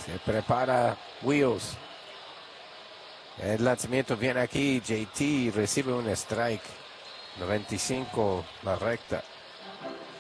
Se prepara Wheels. El lanzamiento viene aquí. JT recibe un strike. 95 la recta.